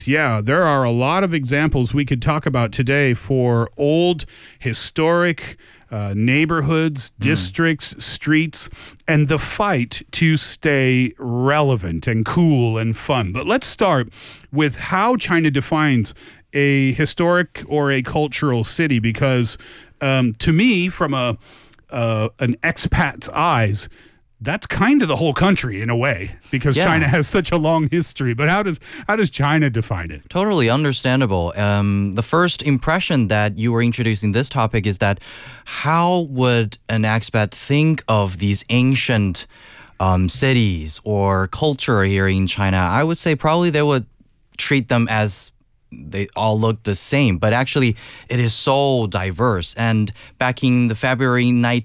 Yeah, there are a lot of examples we could talk about today for old, historic neighborhoods, districts, streets, and the fight to stay relevant and cool and fun. But let's start with how China defines a historic or a cultural city, because to me, from an expat's eyes, that's kind of the whole country in a way, because China has such a long history. But how does China define it? Totally understandable. The first impression that you were introducing this topic is that how would an expat think of these ancient cities or culture here in China? I would say probably they would treat them as they all look the same, but actually it is so diverse. And back in the February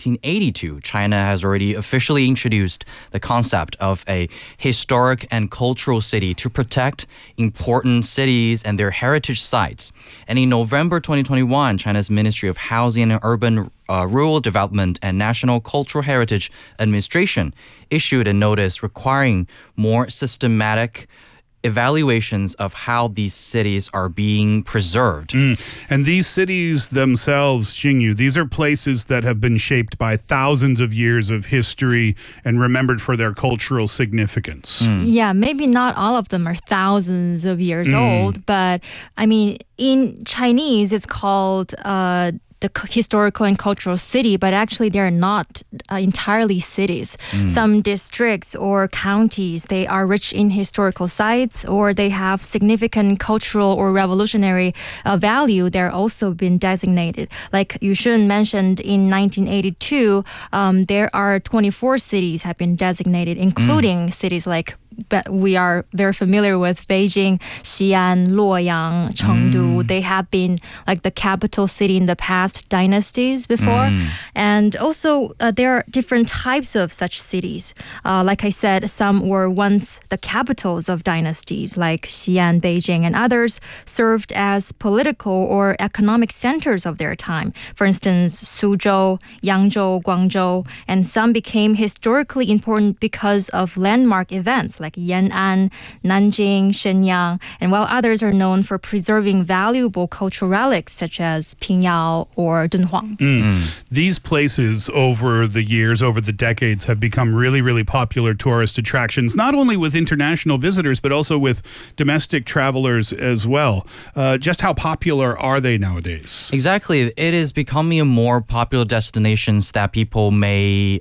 1982, China has already officially introduced the concept of a historic and cultural city to protect important cities and their heritage sites. And in November 2021, China's Ministry of Housing and Urban Rural Development and National Cultural Heritage Administration issued a notice requiring more systematic evaluations of how these cities are being preserved. And these cities themselves, Xingyu, these are places that have been shaped by thousands of years of history and remembered for their cultural significance. Yeah, maybe not all of them are thousands of years old, but I mean, in Chinese, it's called the historical and cultural city, but actually they're not entirely cities. Some districts or counties, they are rich in historical sites, or they have significant cultural or revolutionary value. They're also been designated. Like Yushun mentioned, in 1982, there are 24 cities have been designated, including cities like we are very familiar with Beijing, Xi'an, Luoyang, Chengdu. They have been like the capital city in the past dynasties before. And also there are different types of such cities. Like I said, some were once the capitals of dynasties like Xi'an, Beijing, and others served as political or economic centers of their time. For instance, Suzhou, Yangzhou, Guangzhou, and some became historically important because of landmark events like Yan'an, Nanjing, Shenyang, and while others are known for preserving valuable cultural relics such as Pingyao or Dunhuang. These places over the years, over the decades, have become really, really popular tourist attractions, not only with international visitors, but also with domestic travelers as well. Just how popular are they nowadays? Exactly. It is becoming a more popular destinations that people may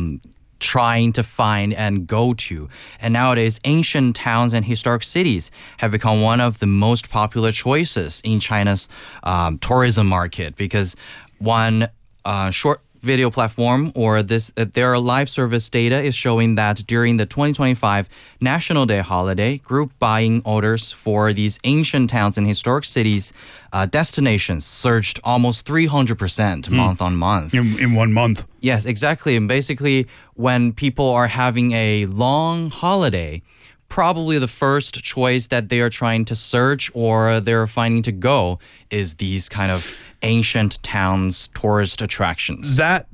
trying to find and go to. And nowadays, ancient towns and historic cities have become one of the most popular choices in China's tourism market, because one short video platform or their live service data is showing that during the 2025 National Day holiday, group buying orders for these ancient towns and historic cities destinations surged almost 300% month on month. In 1 month. Yes, exactly. And basically, when people are having a long holiday, probably the first choice that they are trying to search or they're finding to go is these kind of ancient towns tourist attractions. That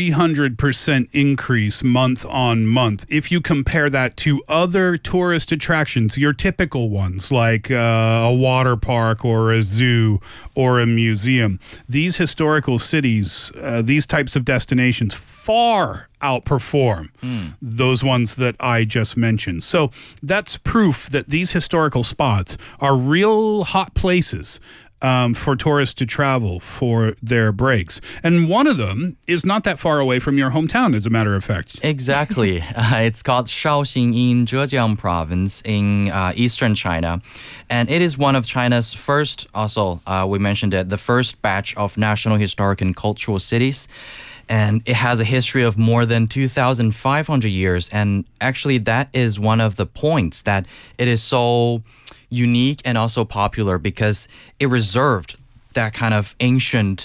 300% increase month on month, if you compare that to other tourist attractions, your typical ones like a water park or a zoo or a museum, these historical cities, these types of destinations far outperform those ones that I just mentioned. So that's proof that these historical spots are real hot places for tourists to travel for their breaks. And one of them is not that far away from your hometown, as a matter of fact. Exactly. It's called Shaoxing in Zhejiang province in eastern China. And it is one of China's first, also we mentioned it, the first batch of national historic and cultural cities. And it has a history of more than 2,500 years. And actually, that is one of the points that it is so unique and also popular, because it reserved that kind of ancient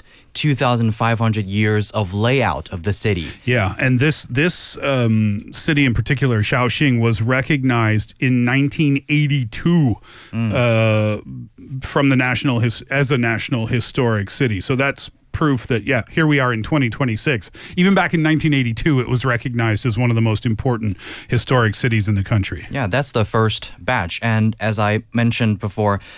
2,500 years of layout of the city. Yeah, and this city in particular, Shaoxing, was recognized in 1982 from the as a national historic city. So that's proof that, yeah, here we are in 2026. Even back in 1982, it was recognized as one of the most important historic cities in the country. Yeah, that's the first batch. And as I mentioned before,